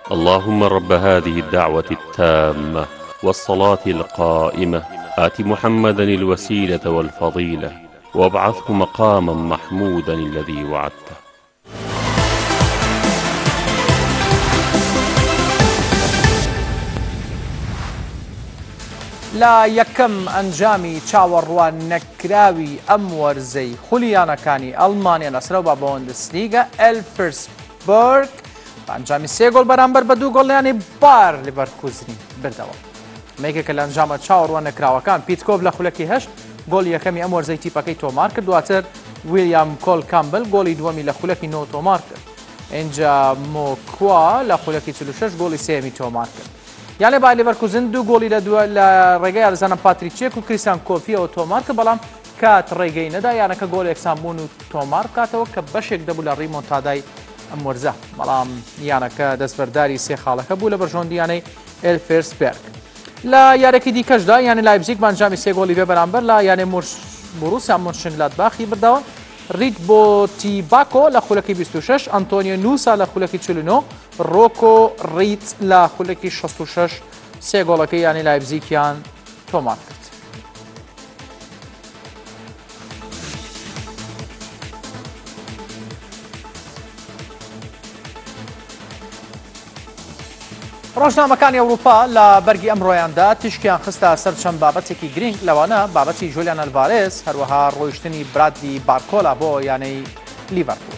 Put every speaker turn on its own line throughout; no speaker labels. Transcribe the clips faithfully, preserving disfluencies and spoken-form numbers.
اللهم رب هذه الدعوة التامة والصلاة القائمة آت محمدا الوسيلة والفضيلة وابعثه مقاما محمودا الذي وعدته.
لا یەکەم ئەنجامی چاوەڕوان نەکراوی ئەم وەرزەی خولیانەکانی ئەڵمانیا لەسەرەوە بە بۆندسلیگە ئەلفسبەرگ بە ئەنجامی سێ گۆڵ بەرامبەر بە دوو گۆڵیانی بار لیڤەرکوزنی بردەوە. مێکێکە لە ئەنجامە چاوەڕوان نەکراوەکان پیتکۆڤ لە خولەکی هەشت گۆڵ یەکەمی ئەم وەرزەی تیپەکەی تۆمار کرد، دواتر ویلیام کۆل کامبل گۆڵی دووەمی لە خولەکی نۆ تۆمار کرد. ئینجا مۆکوا لە خولەکی چل و شەش گۆڵی سێمی تۆمار کرد. یانێ با لیڤەرکوزن دوو گۆڵی لە لە ڕێگەی یارزانە پاتریچێک و کریستیان کۆفیەوە تۆمار کرد، بەڵام کات ڕێگەی نەدا یانەکە گۆڵێک سامبوون و تۆمار بکاتەوە کە بەشێک دەبوو لە ڕیمۆنتادای ئەم وەرزە، بەڵام یانەکە دەستبەرداری سێ خاڵەکە بوو لە بەرژۆندیانەی ئێلفسبەرگ. لە یارێکی دیکەشدا یانێ لایپزیگ بەنجامی سێ گۆڵی بێ بەرامبەر لە یانێ بۆروسیا مۆنشنگلادباخی بردەوە. ریت بۆتیباکۆ لە خولەکی بیست و شەش، ئەنتۆنیۆ نووسا لە خولەکی چل و نۆ، ڕۆکۆ ریت لە خولەکی شەست و شەش سێ گۆڵەکەی یانی لایپزیگیان تۆمار کرد. ڕۆژنامەکانی ئەوروپا لە بەرگی ئەمڕۆیاندا تیشکیان خستە سەر چەند بابەتێکی گرنگ، لەوانە بابەتی جولیان ئەلڤارێز، هەروەها ڕۆیشتنی برادلی بارکۆلا بۆ یانەی لیڤەرپوڵ.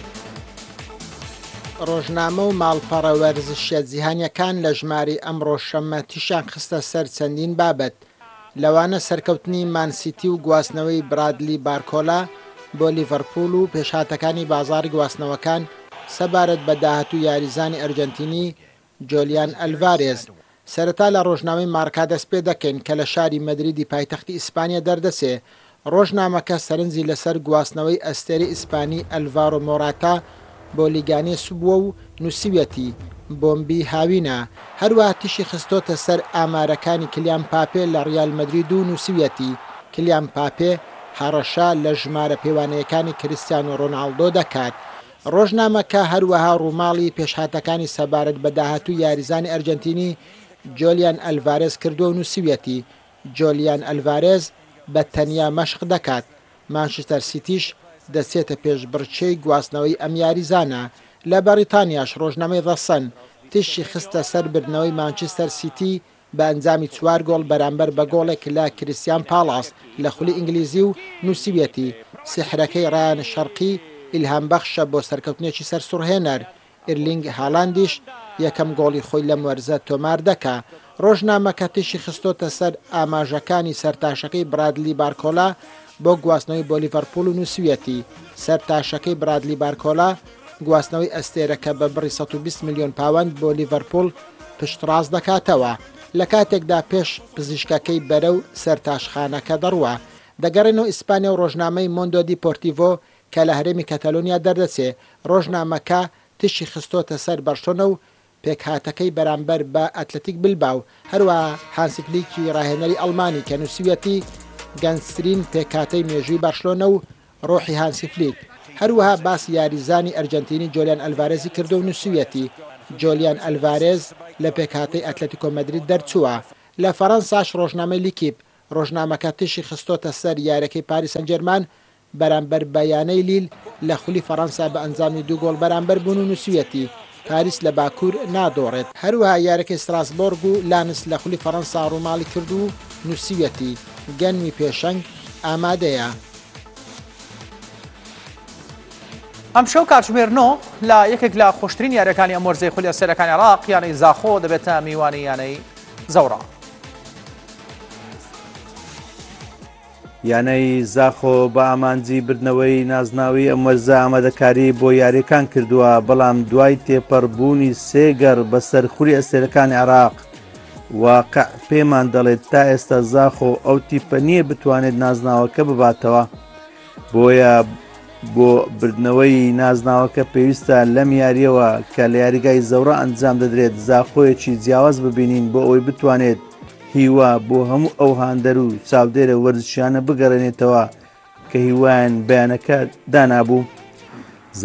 ڕۆژنامە و ماڵپەڕە وەرزشیە جیهانیەکان لە ژماری ئەمڕۆ شەممە تیشان خستە سەر چەندین بابەت، لەوانە سەرکەوتنی مانسیتی و گواستنەوەی برادلی بارکۆلا بۆ لیڤەرپوڵ و پێشهاتەکانی بازاڕی گواستنەوەکان سەبارەت بە داهاتوو یاریزانی ئەرجەنتینی جۆلیان ئەلڤارێز. سەرەتا لە ڕۆژنامەی مارکا دەست پێ دەکەین کە لە شاری مەدریدی پایتەختی ئیسپانیا دەردەچێ. ڕۆژنامەکە سەرنجی لەسەر گواستنەوەی ئەستێری ئیسپانی ئەلڤارۆ مۆراتا بۆ لیگانی سوبووە و نووسیوەتی بۆمبی هاوینە، هەروە تیشی خستۆتە سەر ئامارەکانی کلیان پاپێ لە ڕیال مەدرید و نووسیوەتی کلیان پاپێ هەڕەشە لە ژمارە پێوانەیەکانی کریستیانۆ ڕۆناڵدۆ دەکات. ڕۆژنامەکە هەروەها ڕووماڵی پێشهاتەکانی سەبارەت بە داهاتوو یاریزانی ئەرجەنتینی جۆلیان ئەلڤارێز کردو و نووسیوەتی جۆلیان ئەلڤارێز بە تەنیا مەشق دەکات. مانچستەر سیتیش دەچێتە پێشبڕچەی گواستنەوەی ئەم یاریزانە. لە بەریتانیاش ڕۆژنامەی ڕەسەن تیشی خستە سەر بردنەوەی مانچستەر سیتی بە ئەنجامی چوار گۆڵ بەرامبەر بە گۆڵێک لە کریستیان پاڵاس لە خولی ئینگلیزی و نووسیوەتی سحرەکەی ڕایان شەرقی ئیلهام بەخشە بۆ سەرکەوتنێکی سەرسوڕهێنەر. ئیرلینگ هالاندیش یەکەم گۆڵی خۆی لەم وەرزە تۆمار دەکا. ڕۆژنامەکە تیشی خستۆتە سەر ئاماژەکانی سەرتاشەکەی برادلی بارکۆلا بۆ گواستنەوەی بۆ لیڤەرپوڵ و نووسیوەتی. سەرتاشەکەی برادلی بارکۆلا گواستنەوەی ئەستێرەکە بە بڕی سەد و بیست میلیۆن پاوەند بۆ لیڤەرپوڵ پشتڕاست دەکاتەوە لە کاتێکدا پێش پزیشکەکەی بەرەو سەرتاشخانەکە دەڕوە. دەگەڕێنەوە ئیسپانیا و ڕۆژنامەی مۆندۆ دیپۆرتیڤۆ کە لە هەرێمی کەتەلۆنیا دەردەچێ. ڕۆژنامەکە تشی خستۆتە سەر بەرشۆنە و پێکهاتەکەی بەرامبەر بە ئەتلەتیک بلباو، هەروە هانسیفلیکی ڕاهێنەری ئەڵمانی کە نووسیوەتی گەنجترین پێکهاتەی مێژووی بەرشلۆنە و ڕۆحی هانسیفلیک، هەروەها باسی یاریزانی ئەرجەنتینی جۆلیان ئەلڤارێزی کردو و نووسیوەتی جۆلیان ئەلڤارێز لە پێکهاتەی ئەتلەتیکۆ مەدرید دەرچووە. لە فەڕەنساش ڕۆژنامەی لیکیب ڕۆژنامەکە تشی خستۆتە سەر یارەکەی پاریس سەن جێرمان بەرامبەر بەیانەی لیل لە خولی فەڕەنسا بە ئەنجامی دوو گۆڵ بەرامبەر بوون و نووسیوەتی پاریس لە باکوور نادۆڕێت. هەروەها یارەکەی ستراسبۆرگ و لانس لە خولی فەڕەنسا ڕووماڵی کرد و نووسیوەتی گەنمی پێشەنگ ئامادەیە.
ئەم شەو کاتژمێر نۆ لە یەکێک لە خۆشترین یاریەکانی ئەم وەرزەی خولی ئەستێرەکانی عێراق یانەی زاخۆ دەبێتە میوانی یانەی زەوڕا.
یانەی زاخۆ بە ئامانجی بردنەوەی نازناوی ئەم وەرزە ئامادەکاری بۆ یاریەکان کردووە، بەڵام دوای تێپەڕبوونی سێگەر بەسەر خولی ئەستێرەکانی عێراق واقع پێمان دەڵێت تا ئێستا زاخۆ ئەو تیپە نییە بتوانێت نازناوەکە بباتەوە. بۆیە بۆ بردنەوەی نازناوەکە پێویستە لەم یاریەوە کە لە یاریگای زەوڕە ئەنجام دەدرێت زاخۆیەکی جیاواز ببینین بۆ ئەوەی بتوانێت هیوا بۆ هەموو ئەو هاندەر و چاودێرە وەرزشیانە بگەڕێنێتەوە کە هیوایان بەیانەکە دانابوو.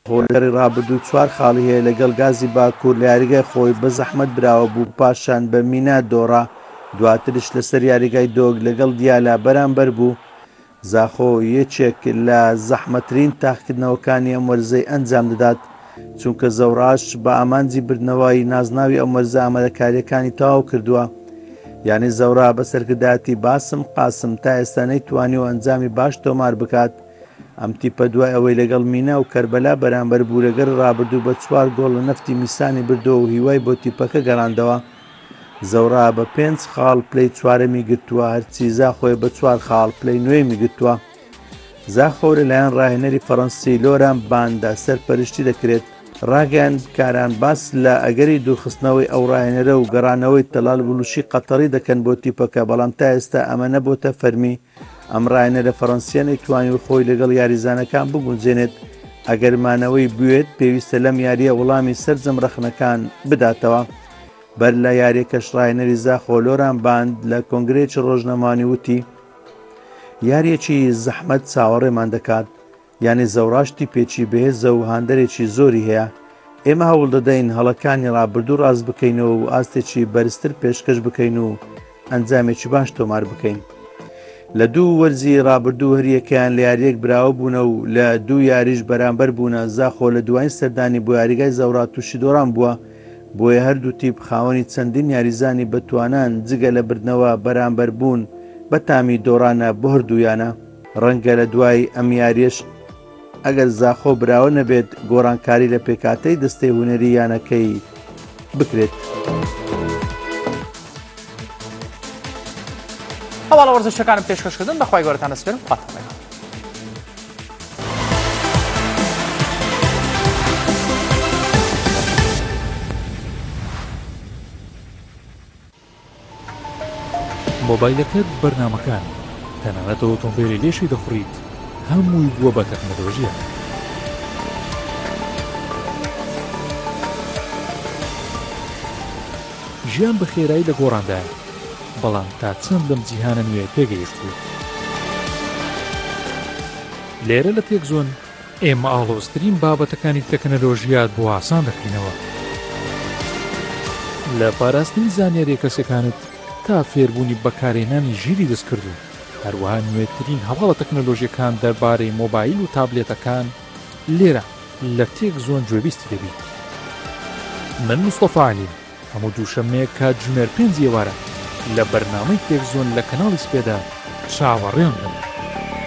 خۆلەری ڕابردوو چوار خاڵی هەیە لەگەڵ گازی باکوور لە یاریگای خۆی بە زەحمەت براوە بوو پاشان بە مینا دۆڕا دواترش لەسەر یاریگای دۆگ لەگەڵ دیالا بەرامبەر بوو. زاخۆ یەکێک لە زەحمەترین تاقیکردنەوەکانی ئەم وەرزەی ئەنجام دەدات چونکە زەوراش بە ئامانجی بردنەوەی نازناوی ئەم وەرزە ئامادەکاریەکانی تەواو کردووە. یعنی زەورا بە سەرکردایەتی باسم قاسم تا ئێستا نەیتوانی و ئەنجامی باش تۆمار بکات. ئەم تیپە دوای ئەوەی لەگەڵ مینا و کەربەلا بەرامبەر بوو لەگەر ڕابردوو بە چوار گۆڵ لە نەفتی میسانی بردەوە و هیوای بۆ تیپەکە گەڕاندەوە. زەورا بە پێنج خاڵ پلەی چوارەمی گرتووە، هەرچی زاخۆی بە چوار خاڵ پلەی نوێمی گرتووە. زاخۆ لەلایەن ڕاهێنەری فەڕەنسی لۆران باندا سەرپەرشتی دەکرێت. ڕاگەیاند کاران باس لە ئەگەری دوورخستنەوەی ئەو ڕاهێنەرە و گەڕانەوەی تەلال بلوشی قەتەڕی دەکەن بۆ تیپەکە، بەڵام تا ئێستا ئەمە نەبووتە فەرمی. ئەم ڕاهێنەرە فەڕەنسیە نەیتوانی خۆی لەگەڵ یاریزانەکان بگونجێنێت. ئەگەرمانەوەی بوێت پێویستە لەم یاریە وەڵامی سەرجەم ڕەخنەکان بداتەوە. بەر لە یاریەکەش ڕاهێنەری زاخۆ لۆران باند لە کۆنگرێکی ڕۆژنەمانی وتی یاریەکی زەحمەت چاوەڕێمان دەکات، یعنی زەوراشتی پێچی بەهێزە و هاندەرێکی زۆری هەیە. ئێمە هەوڵ دەدەین هەڵەکانی ڕابردوو ڕاست بکەینەوە و ئاستێکی بەرزتر پێشکەش بکەین و ئەنجامێکی باش تۆمار بکەین. لە دوو وەرزی ڕابردوو هەریەکەیان لە یاریەک براوە بوونە و لە دوو یاریش بەرامبەر بوونە. زاخۆ لە دوایین سەردانی بۆ یاریگای زەورا تووشی دۆڕان بووە، بۆیە هەردوو تیپ خاوەنی چەندین یاریزانی بەتوانان جگە لە بردنەوە بەرامبەر بوون بە تامی دۆڕانە بۆ هەردوویانە. ڕەنگە لە دوای ئەم یاریش ئەگەر زاخۆ براوە نەبێت گۆڕانکاری لە پێکاتەی دەستەی هونەری یانەکەی بکرێت.
هەواڵە وەرزشەکانم پێشکەشکردن بەخوای گەورەتان دەسپێرم. خواتان
مۆبایلەکەت بەرنامەکان تەنانەت ئۆتۆمبیلی لێشی دەخوڕیت، هەمووی بووە بە تەکنۆلۆژیە. ژیان بە خێرایی لە گۆڕاندایە، بەڵام تا چەند لەم جیهانە نوێ پێگەیشتوویت. لێرە لە تێکزۆن ئێمە ئاڵۆزترین بابەتەکانی تەکنۆلۆژیات بۆ ئاسان دەکەینەوە، لە پاراستنی زانیاری کەسەکانت تا فێربوونی بەکارهێنانی ژیری دەستکرد و هەروەها نوێترین هەواڵە تەکنۆلۆژیەکان دەربارەی مۆبایل و تابلێتەکان لێرە لە تێکزۆن گوێبیستی دەبیت. من مستەفا عەلیم هەموو دووشەممەیە کات ژمێر پێنج ئێوارە لە بەرنامەی تێکزۆن لە کەناڵی سپێدا چاوەڕێم بن.